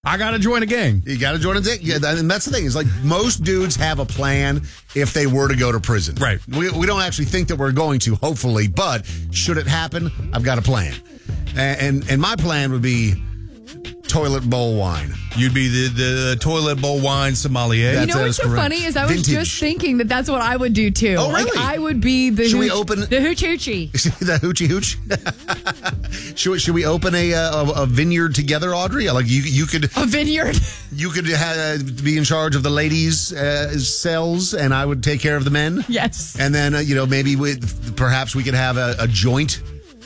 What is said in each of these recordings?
I got to join a gang. You got to join a gang. Yeah, and that's the thing. Is like most dudes have a plan if they were to go to prison. Right. We don't actually think that we're going to, hopefully, but should it happen, I've got a plan. And my plan would be toilet bowl wine. You'd be the toilet bowl wine sommelier. You know what's so funny is I was just thinking that's what I would do too. Oh, really? Like I would be the Should we open the hoochie hoochie. The hoochie hooch? Should we open a vineyard together, Audrey? Like you could a vineyard. You could be in charge of the ladies' cells, and I would take care of the men. Yes. And then maybe perhaps we could have a joint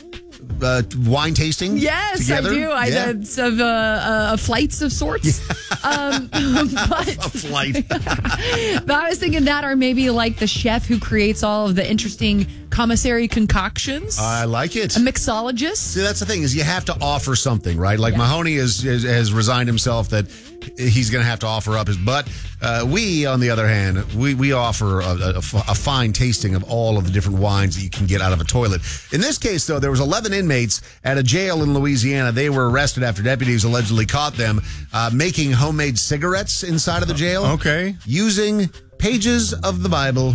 wine tasting. Yes, together. I do. Flights of sorts. But a flight. But I was thinking that, or maybe like the chef who creates all of the interesting commissary concoctions. I like it. A mixologist. See, that's the thing is you have to offer something, right? Like Mahoney has resigned himself that he's going to have to offer up his butt. We, on the other hand, we offer a fine tasting of all of the different wines that you can get out of a toilet. In this case, though, there was 11 inmates at a jail in Louisiana. They were arrested after deputies allegedly caught them making homemade cigarettes inside of the jail. Okay. Using pages of the Bible.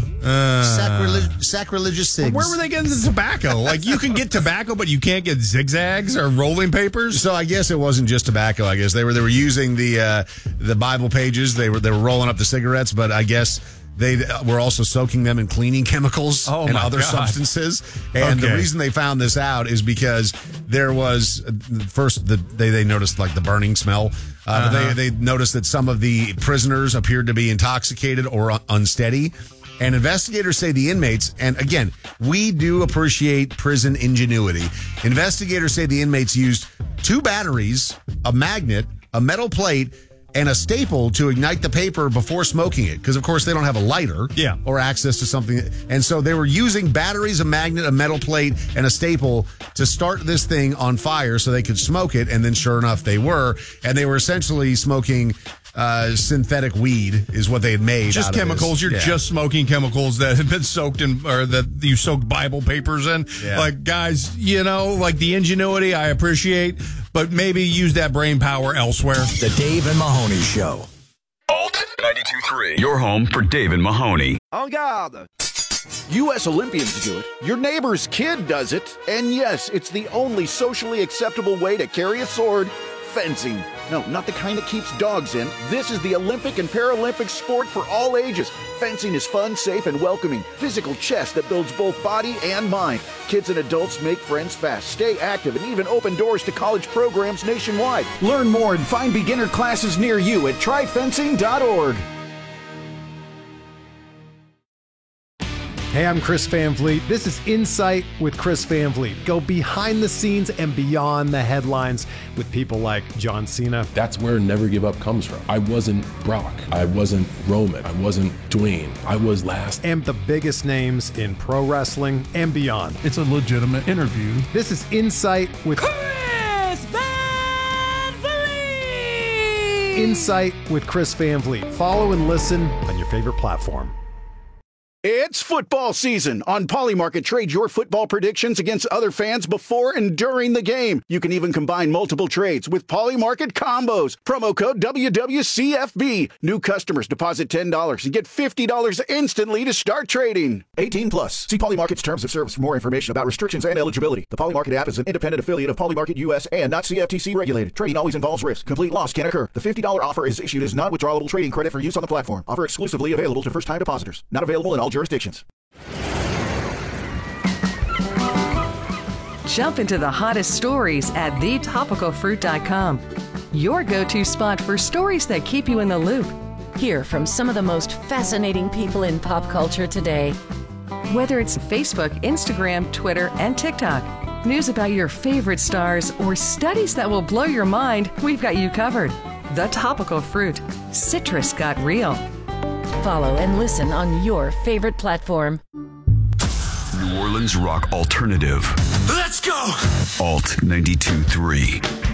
Sacrilegious cigs. Where were they getting the tobacco? Like, you can get tobacco, but you can't get zigzags or rolling papers? So I guess it wasn't just tobacco. I guess they were using the Bible pages. They were rolling up the cigarettes, but I guess they were also soaking them in cleaning chemicals and other substances. And the reason they found this out is because there was first they noticed like the burning smell. But they noticed that some of the prisoners appeared to be intoxicated or unsteady. And investigators say the inmates, and again, we do appreciate prison ingenuity. Investigators say the inmates used 2 batteries, a magnet, a metal plate, and a staple to ignite the paper before smoking it. Because, of course, they don't have a lighter or access to something. And so they were using batteries, a magnet, a metal plate, and a staple to start this thing on fire so they could smoke it. And then, sure enough, they were. And they were essentially smoking synthetic weed is what they had made. Just out chemicals. Of this. You're just smoking chemicals that have been soaked in, or that you soaked Bible papers in. Yeah. Like, guys, like the ingenuity I appreciate, but maybe use that brain power elsewhere. The Dave and Mahoney Show. Alt 92.3. Your home for Dave and Mahoney. En garde. U.S. Olympians do it. Your neighbor's kid does it. And yes, it's the only socially acceptable way to carry a sword. Fencing. No, not the kind that keeps dogs in. This is the Olympic and Paralympic sport for all ages. Fencing is fun, safe, and welcoming. Physical chess that builds both body and mind. Kids and adults make friends fast, stay active, and even open doors to college programs nationwide. Learn more and find beginner classes near you at tryfencing.org. Hey, I'm Chris Van Vliet. This is Insight with Chris Van Vliet. Go behind the scenes and beyond the headlines with people like John Cena. That's where Never Give Up comes from. I wasn't Brock. I wasn't Roman. I wasn't Dwayne. I was last. And the biggest names in pro wrestling and beyond. It's a legitimate interview. This is Insight with Chris Van Vliet. Insight with Chris Van Vliet. Follow and listen on your favorite platform. It's football season. On Polymarket, trade your football predictions against other fans before and during the game. You can even combine multiple trades with Polymarket combos. Promo code WWCFB. New customers deposit $10 and get $50 instantly to start trading. 18 plus. See Polymarket's terms of service for more information about restrictions and eligibility. The Polymarket app is an independent affiliate of Polymarket US and not CFTC regulated. Trading always involves risk. Complete loss can occur. The $50 offer is issued as non-withdrawable trading credit for use on the platform. Offer exclusively available to first-time depositors. Not available in all jurisdictions. Jump into the hottest stories at thetopicalfruit.com. Your go-to spot for stories that keep you in the loop. Hear from some of the most fascinating people in pop culture today. Whether it's Facebook, Instagram, Twitter, and TikTok, news about your favorite stars, or studies that will blow your mind, we've got you covered. The Topical Fruit. Citrus got real. Follow and listen on your favorite platform. New Orleans rock alternative. Let's go! Alt 92.3.